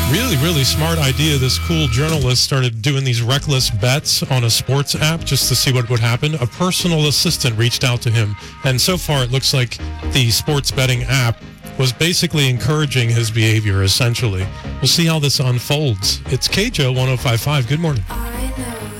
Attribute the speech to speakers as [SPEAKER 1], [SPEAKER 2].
[SPEAKER 1] Really, really smart idea. This cool journalist started doing these reckless bets on a sports app just to see what would happen. A personal assistant reached out to him, and so far it looks like the sports betting app was basically encouraging his behavior, essentially. We'll see how this unfolds. It's KJO 105.5. Good morning.